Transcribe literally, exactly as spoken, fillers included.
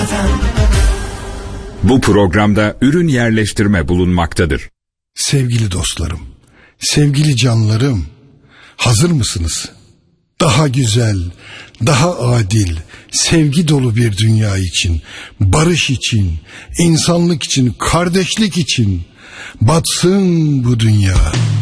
Bu programda ürün yerleştirme bulunmaktadır. Sevgili dostlarım, sevgili canlarım, hazır mısınız? Daha güzel, daha adil, sevgi dolu bir dünya için, barış için, insanlık için, kardeşlik için batsın bu dünya.